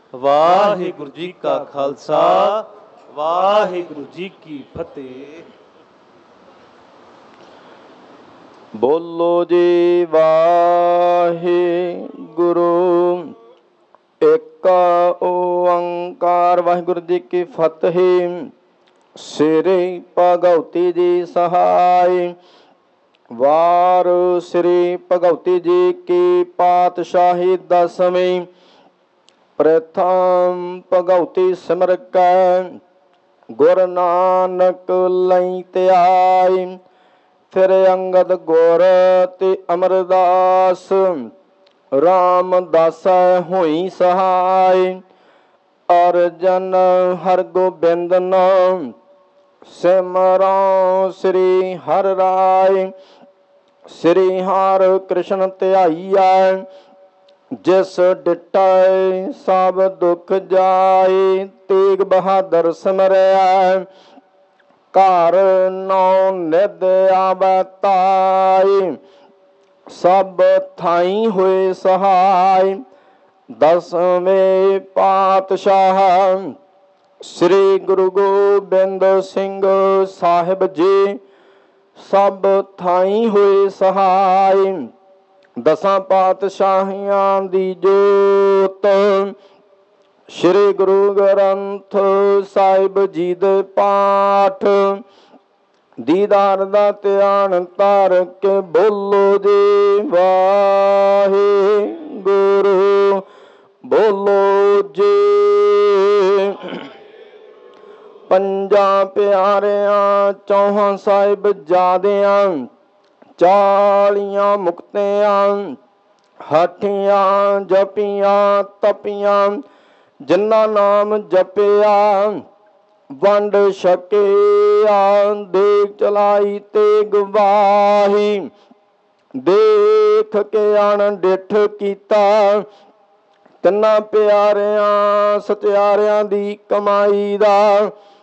ਵਾਹਿਗੁਰੂ ਜੀ ਕਾ ਖਾਲਸਾ, ਵਾਹਿਗੁਰੂ ਜੀ ਕੀ ਫਤਿਹ। ਬੋਲੋ ਜੀ ਵਾਹਿਗੁਰੂ, ਇੱਕ ਓੰਕਾਰ। ਵਾਹਿਗੁਰੂ ਜੀ ਕੀ ਫਤਿਹ। ਸ੍ਰੀ ਭਗਵਤੀ ਜੀ ਸਹਾਇ। ਵਾਰ ਸ੍ਰੀ ਭਗਵਤੀ ਜੀ ਕੀ ਪਾਤਸ਼ਾਹੀ ਦਸਵੀਂ। ਪ੍ਰਥਮ ਭਗਵਤੀ ਸਿਮਰ ਕੈ, ਗੁਰ ਨਾਨਕ ਲਈ ਧਿਆਈ। ਫਿਰ ਅੰਗਦ ਗੁਰ ਤੇ ਅਮਰਦਾਸ, ਰਾਮਦਾਸੈ ਹੋਈ ਸਹਾਈ। ਅਰਜਨ ਹਰਗੋਬਿੰਦ ਨਾਮ, ਸਿਮਰੋ ਸ੍ਰੀ ਹਰਿ ਰਾਇ। ਸ੍ਰੀ ਹਰਿ ਕ੍ਰਿਸ਼ਨ ਧਿਆਈਐ, ਜਿਸ ਡਿਟੈ ਸਭ ਦੁਖ ਜਾਏ। ਤੇਗ ਬਹਾਦਰ ਸਿਮਰੈ, ਘਰ ਨੌ ਨਿਧ ਆਵੈ ਤਾਈ। ਸਭ ਥਾਈ ਹੋਏ ਸਹਾਈ। ਦਸਵੇਂ ਪਾਤਸ਼ਾਹ ਸ੍ਰੀ ਗੁਰੂ ਗੋਬਿੰਦ ਸਿੰਘ ਸਾਹਿਬ ਜੀ, ਸਭ ਥਾਈ ਹੋਏ ਸਹਾਈ। ਦਸਾਂ ਪਾਤਸ਼ਾਹੀਆਂ ਦੀ ਜੋਤ, ਸ੍ਰੀ ਗੁਰੂ ਗ੍ਰੰਥ ਸਾਹਿਬ ਜੀ ਦੇ ਪਾਠ। ਦੀਦਾਰ ਦਾ ਧਿਆਨ ਧਰ ਕੇ ਬੋਲੋ ਜੀ ਵਾਹਿਗੁਰੂ, ਬੋਲੋ ਜੀ। ਪੰਜਾਂ ਪਿਆਰਿਆਂ ਚੌਹਾਂ ਸਾਹਿਬਜ਼ਾਦਿਆਂ, 40 ਮੁਕਤਿਆਂ, ਹਾਠੀਆਂ ਜਪੀਆਂ ਤਪੀਆਂ। ਜਿਨ੍ਹਾਂ ਨਾਮ ਜਪਿਆ ਵੰਡ ਛਕਿਆ, ਦੇਗ ਚਲਾਈ ਤੇਗ ਵਾਹੀ। ਦੇਖ ਕੇ ਅਣਡਿੱਠ ਕੀਤਾ, ਤਿੰਨਾਂ ਪਿਆਰਿਆਂ ਸਚਿਆਰਿਆਂ ਦੀ ਕਮਾਈ ਦਾ।